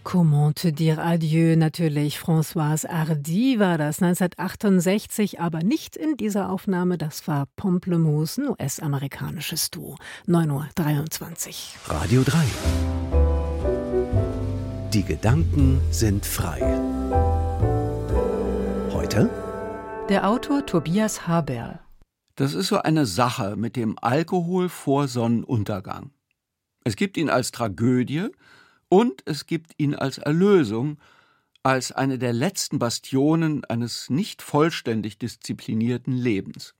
Comment te dire adieu, natürlich. Françoise Hardy war das 1968, aber nicht in dieser Aufnahme. Das war Pamplemousse, ein US-amerikanisches Duo. 9:23 Uhr. Radio 3. Die Gedanken sind frei. Heute? Der Autor Tobias Haberl. Das ist so eine Sache mit dem Alkohol vor Sonnenuntergang. Es gibt ihn als Tragödie und es gibt ihn als Erlösung, als eine der letzten Bastionen eines nicht vollständig disziplinierten Lebens.